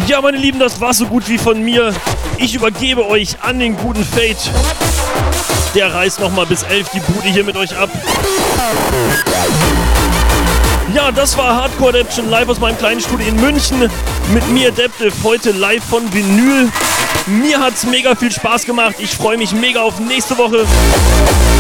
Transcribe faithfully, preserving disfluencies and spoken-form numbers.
Ja, meine Lieben, das war so gut wie von mir. Ich übergebe euch an den guten Fate. Der reißt nochmal bis elf die Bude hier mit euch ab. Ja, das war Hardcore Adaption live aus meinem kleinen Studio in München. Mit mir, Adaptive, heute live von Vinyl. Mir hat's mega viel Spaß gemacht. Ich freue mich mega auf nächste Woche.